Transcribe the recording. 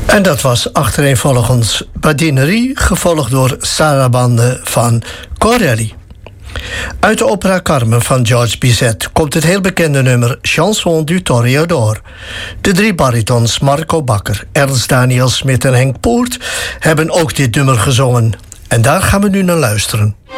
En dat was achtereenvolgens Badinerie, gevolgd door Sarabande van Corelli. Uit de opera Carmen van Georges Bizet komt het heel bekende nummer Chanson du Toreador. De 3 baritons Marco Bakker, Ernst Daniel Smit en Henk Poort hebben ook dit nummer gezongen. En daar gaan we nu naar luisteren.